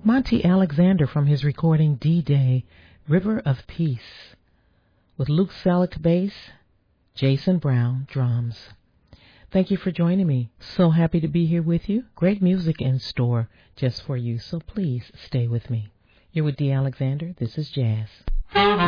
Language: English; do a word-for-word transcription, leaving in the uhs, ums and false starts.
Monty Alexander from his recording D-Day, River of Peace, with Luke Selleck bass, Jason Brown drums. Thank you for joining me. So happy to be here with you. Great music in store just for you, so please stay with me. You're with Dee Alexander. This is Jazz.